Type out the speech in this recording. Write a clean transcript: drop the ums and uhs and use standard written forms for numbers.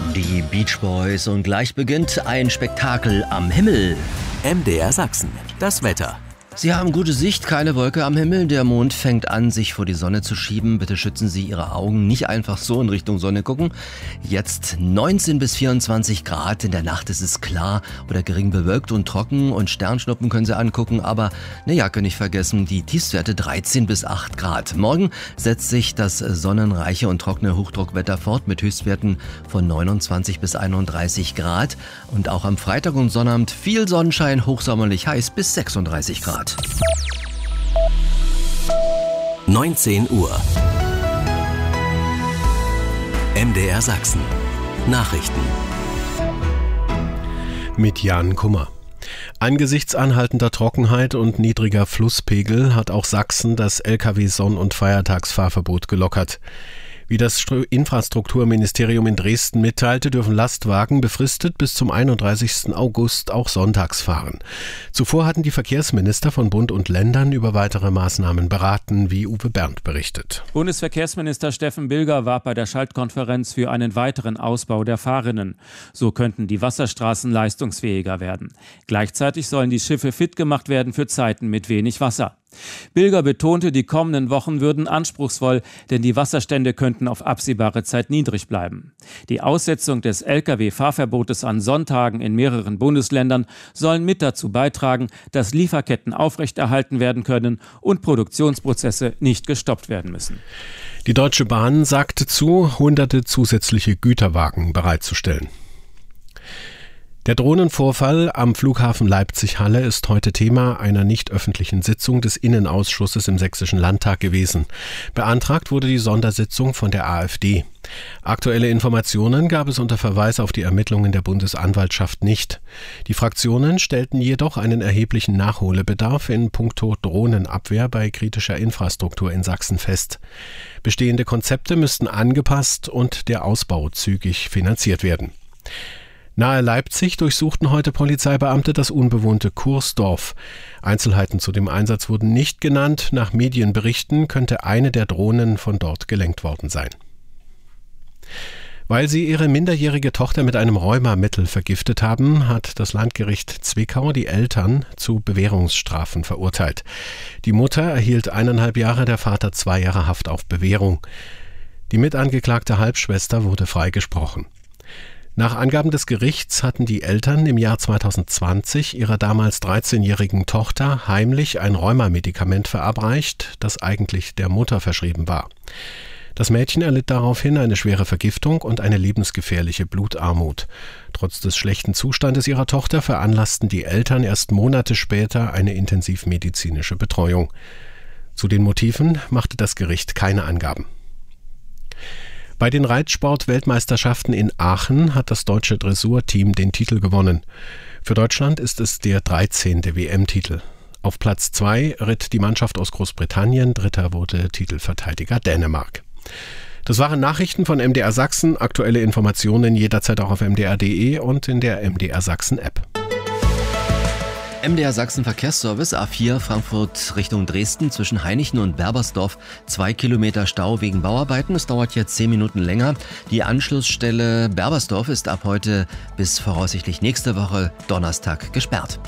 Die Beach Boys und gleich beginnt ein Spektakel am Himmel. MDR Sachsen, das Wetter. Sie haben gute Sicht, keine Wolke am Himmel. Der Mond fängt an, sich vor die Sonne zu schieben. Bitte schützen Sie Ihre Augen, nicht einfach so in Richtung Sonne gucken. Jetzt 19 bis 24 Grad. In der Nacht ist es klar oder gering bewölkt und trocken und Sternschnuppen können Sie angucken. Aber eine Jacke nicht vergessen, die Tiefstwerte 13 bis 8 Grad. Morgen setzt sich das sonnenreiche und trockene Hochdruckwetter fort mit Höchstwerten von 29 bis 31 Grad. Und auch am Freitag und Sonnabend viel Sonnenschein, hochsommerlich heiß bis 36 Grad. 19 Uhr. MDR Sachsen. Nachrichten. Mit Jan Kummer. Angesichts anhaltender Trockenheit und niedriger Flusspegel hat auch Sachsen das Lkw-Sonn- und Feiertagsfahrverbot gelockert. Wie das Infrastrukturministerium in Dresden mitteilte, dürfen Lastwagen befristet bis zum 31. August auch sonntags fahren. Zuvor hatten die Verkehrsminister von Bund und Ländern über weitere Maßnahmen beraten, wie Uwe Berndt berichtet. Bundesverkehrsminister Steffen Bilger warb bei der Schaltkonferenz für einen weiteren Ausbau der Fahrrinnen. So könnten die Wasserstraßen leistungsfähiger werden. Gleichzeitig sollen die Schiffe fit gemacht werden für Zeiten mit wenig Wasser. Bilger betonte, die kommenden Wochen würden anspruchsvoll, denn die Wasserstände könnten auf absehbare Zeit niedrig bleiben. Die Aussetzung des Lkw-Fahrverbotes an Sonntagen in mehreren Bundesländern sollen mit dazu beitragen, dass Lieferketten aufrechterhalten werden können und Produktionsprozesse nicht gestoppt werden müssen. Die Deutsche Bahn sagte zu, hunderte zusätzliche Güterwagen bereitzustellen. Der Drohnenvorfall am Flughafen Leipzig-Halle ist heute Thema einer nicht öffentlichen Sitzung des Innenausschusses im Sächsischen Landtag gewesen. Beantragt wurde die Sondersitzung von der AfD. Aktuelle Informationen gab es unter Verweis auf die Ermittlungen der Bundesanwaltschaft nicht. Die Fraktionen stellten jedoch einen erheblichen Nachholbedarf in puncto Drohnenabwehr bei kritischer Infrastruktur in Sachsen fest. Bestehende Konzepte müssten angepasst und der Ausbau zügig finanziert werden. Nahe Leipzig durchsuchten heute Polizeibeamte das unbewohnte Kursdorf. Einzelheiten zu dem Einsatz wurden nicht genannt. Nach Medienberichten könnte eine der Drohnen von dort gelenkt worden sein. Weil sie ihre minderjährige Tochter mit einem Rheumamittel vergiftet haben, hat das Landgericht Zwickau die Eltern zu Bewährungsstrafen verurteilt. Die Mutter erhielt 1,5 Jahre, der Vater 2 Jahre Haft auf Bewährung. Die mitangeklagte Halbschwester wurde freigesprochen. Nach Angaben des Gerichts hatten die Eltern im Jahr 2020 ihrer damals 13-jährigen Tochter heimlich ein Rheumamedikament verabreicht, das eigentlich der Mutter verschrieben war. Das Mädchen erlitt daraufhin eine schwere Vergiftung und eine lebensgefährliche Blutarmut. Trotz des schlechten Zustandes ihrer Tochter veranlassten die Eltern erst Monate später eine intensivmedizinische Betreuung. Zu den Motiven machte das Gericht keine Angaben. Bei den Reitsport-Weltmeisterschaften in Aachen hat das deutsche Dressurteam den Titel gewonnen. Für Deutschland ist es der 13. WM-Titel. Auf Platz 2 ritt die Mannschaft aus Großbritannien, dritter wurde Titelverteidiger Dänemark. Das waren Nachrichten von MDR Sachsen. Aktuelle Informationen jederzeit auch auf mdr.de und in der MDR Sachsen-App. MDR Sachsen Verkehrsservice A4 Frankfurt Richtung Dresden zwischen Hainichen und Berbersdorf 2 Kilometer Stau wegen Bauarbeiten. Es dauert jetzt 10 Minuten länger. Die Anschlussstelle Berbersdorf ist ab heute bis voraussichtlich nächste Woche Donnerstag gesperrt.